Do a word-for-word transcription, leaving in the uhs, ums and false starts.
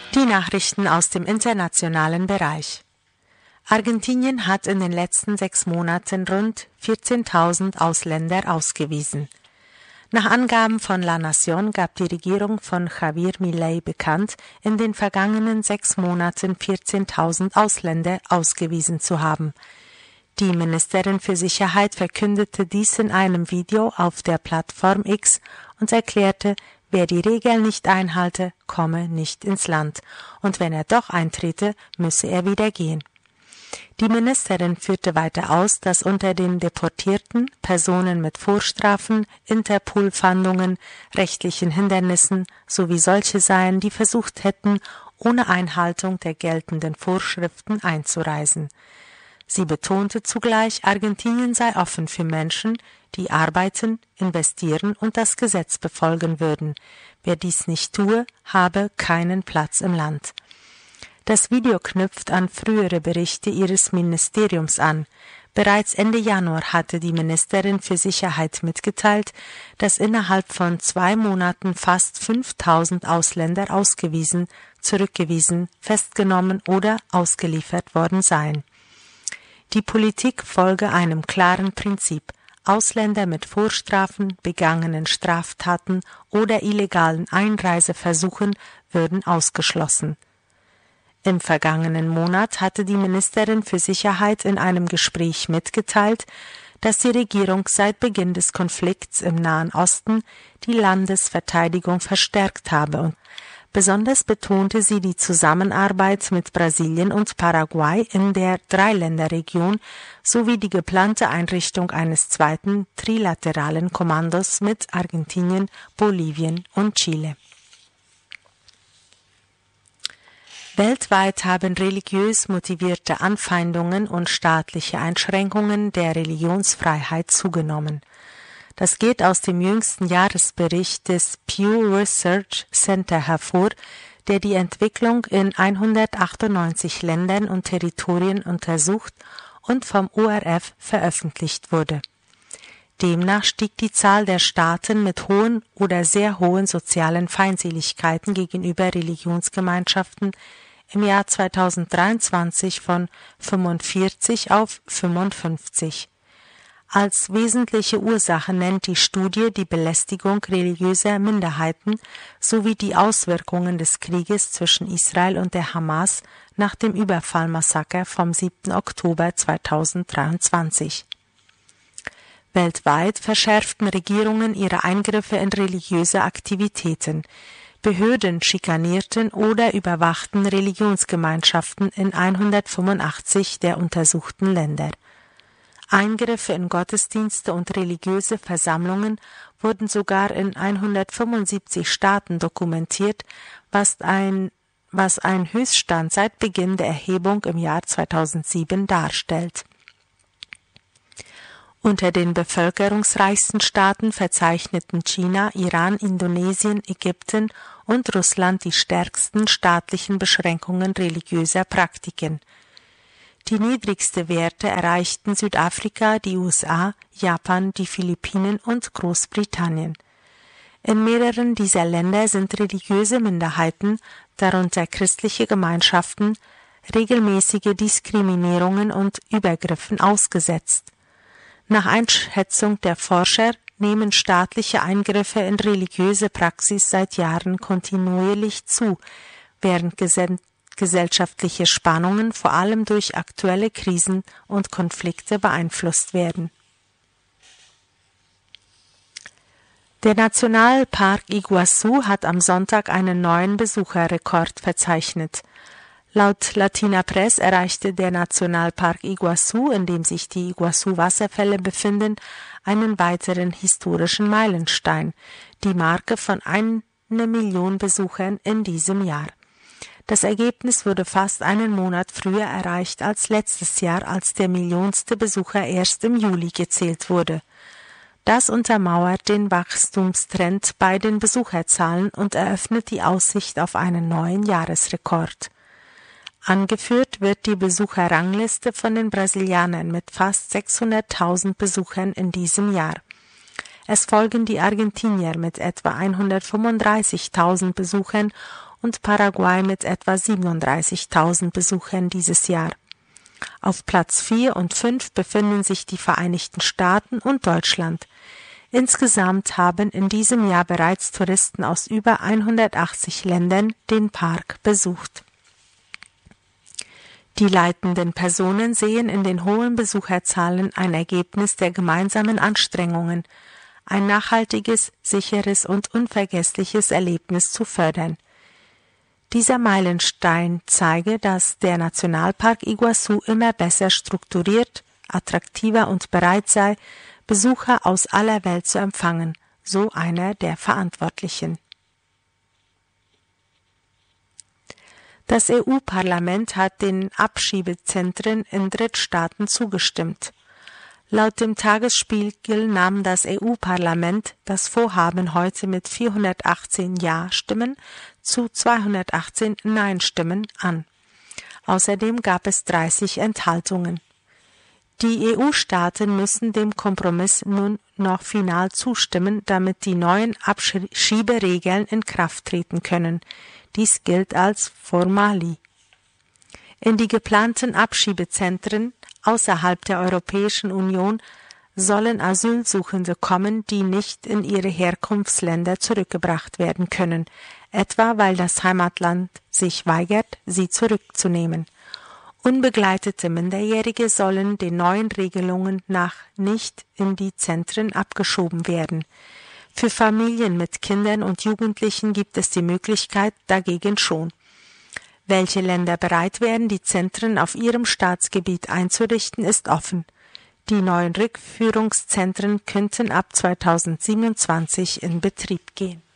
Die Nachrichten aus dem internationalen Bereich. Argentinien hat in den letzten sechs Monaten rund vierzehntausend Ausländer ausgewiesen. Nach Angaben von La Nación gab die Regierung von Javier Milei bekannt, in den vergangenen sechs Monaten vierzehntausend Ausländer ausgewiesen zu haben. Die Ministerin für Sicherheit verkündete dies in einem Video auf der Plattform X und erklärte, wer die Regeln nicht einhalte, komme nicht ins Land, und wenn er doch eintrete, müsse er wieder gehen. Die Ministerin führte weiter aus, dass unter den Deportierten Personen mit Vorstrafen, Interpol-Fahndungen, rechtlichen Hindernissen sowie solche seien, die versucht hätten, ohne Einhaltung der geltenden Vorschriften einzureisen. Sie betonte zugleich, Argentinien sei offen für Menschen, die arbeiten, investieren und das Gesetz befolgen würden. Wer dies nicht tue, habe keinen Platz im Land. Das Video knüpft an frühere Berichte ihres Ministeriums an. Bereits Ende Januar hatte die Ministerin für Sicherheit mitgeteilt, dass innerhalb von zwei Monaten fast fünftausend Ausländer ausgewiesen, zurückgewiesen, festgenommen oder ausgeliefert worden seien. Die Politik folge einem klaren Prinzip. Ausländer mit Vorstrafen, begangenen Straftaten oder illegalen Einreiseversuchen würden ausgeschlossen. Im vergangenen Monat hatte die Ministerin für Sicherheit in einem Gespräch mitgeteilt, dass die Regierung seit Beginn des Konflikts im Nahen Osten die Landesverteidigung verstärkt habe und besonders betonte sie die Zusammenarbeit mit Brasilien und Paraguay in der Dreiländerregion sowie die geplante Einrichtung eines zweiten trilateralen Kommandos mit Argentinien, Bolivien und Chile. Weltweit haben religiös motivierte Anfeindungen und staatliche Einschränkungen der Religionsfreiheit zugenommen. Das geht aus dem jüngsten Jahresbericht des Pew Research Center hervor, der die Entwicklung in hundertachtundneunzig Ländern und Territorien untersucht und vom O R F veröffentlicht wurde. Demnach stieg die Zahl der Staaten mit hohen oder sehr hohen sozialen Feindseligkeiten gegenüber Religionsgemeinschaften im Jahr zweitausenddreiundzwanzig von fünfundvierzig auf fünfundfünfzig. Als wesentliche Ursache nennt die Studie die Belästigung religiöser Minderheiten sowie die Auswirkungen des Krieges zwischen Israel und der Hamas nach dem Überfallmassaker vom siebten Oktober zweitausenddreiundzwanzig. Weltweit verschärften Regierungen ihre Eingriffe in religiöse Aktivitäten. Behörden schikanierten oder überwachten Religionsgemeinschaften in hundertfünfundachtzig der untersuchten Länder. Eingriffe in Gottesdienste und religiöse Versammlungen wurden sogar in hundertfünfundsiebzig Staaten dokumentiert, was ein, was ein Höchststand seit Beginn der Erhebung im Jahr zweitausendsieben darstellt. Unter den bevölkerungsreichsten Staaten verzeichneten China, Iran, Indonesien, Ägypten und Russland die stärksten staatlichen Beschränkungen religiöser Praktiken. Die niedrigsten Werte erreichten Südafrika, die U S A, Japan, die Philippinen und Großbritannien. In mehreren dieser Länder sind religiöse Minderheiten, darunter christliche Gemeinschaften, regelmäßige Diskriminierungen und Übergriffen ausgesetzt. Nach Einschätzung der Forscher nehmen staatliche Eingriffe in religiöse Praxis seit Jahren kontinuierlich zu, während gesell- gesellschaftliche Spannungen vor allem durch aktuelle Krisen und Konflikte beeinflusst werden. Der Nationalpark Iguazú hat am Sonntag einen neuen Besucherrekord verzeichnet. Laut Latina Press erreichte der Nationalpark Iguazú, in dem sich die Iguazú-Wasserfälle befinden, einen weiteren historischen Meilenstein, die Marke von einer Million Besuchern in diesem Jahr. Das Ergebnis wurde fast einen Monat früher erreicht als letztes Jahr, als der millionste Besucher erst im Juli gezählt wurde. Das untermauert den Wachstumstrend bei den Besucherzahlen und eröffnet die Aussicht auf einen neuen Jahresrekord. Angeführt wird die Besucherrangliste von den Brasilianern mit fast sechshunderttausend Besuchern in diesem Jahr. Es folgen die Argentinier mit etwa hundertfünfunddreißigtausend Besuchern und Paraguay mit etwa siebenunddreißigtausend Besuchern dieses Jahr. Auf Platz vier und fünf befinden sich die Vereinigten Staaten und Deutschland. Insgesamt haben in diesem Jahr bereits Touristen aus über hundertachtzig Ländern den Park besucht. Die leitenden Personen sehen in den hohen Besucherzahlen ein Ergebnis der gemeinsamen Anstrengungen, ein nachhaltiges, sicheres und unvergessliches Erlebnis zu fördern. Dieser Meilenstein zeige, dass der Nationalpark Iguazu immer besser strukturiert, attraktiver und bereit sei, Besucher aus aller Welt zu empfangen, so einer der Verantwortlichen. Das E U-Parlament hat den Abschiebezentren in Drittstaaten zugestimmt. Laut dem Tagesspiegel nahm das E U-Parlament das Vorhaben heute mit vierhundertachtzehn Ja-Stimmen zu zweihundertachtzehn Nein-Stimmen an. Außerdem gab es dreißig Enthaltungen. Die E U-Staaten müssen dem Kompromiss nun noch final zustimmen, damit die neuen Abschieberegeln in Kraft treten können. Dies gilt als Formalie. In die geplanten Abschiebezentren außerhalb der Europäischen Union sollen Asylsuchende kommen, die nicht in ihre Herkunftsländer zurückgebracht werden können, etwa weil das Heimatland sich weigert, sie zurückzunehmen. Unbegleitete Minderjährige sollen den neuen Regelungen nach nicht in die Zentren abgeschoben werden. Für Familien mit Kindern und Jugendlichen gibt es die Möglichkeit dagegen schon. Welche Länder bereit wären, die Zentren auf ihrem Staatsgebiet einzurichten, ist offen. Die neuen Rückführungszentren könnten ab zweitausendsiebenundzwanzig in Betrieb gehen.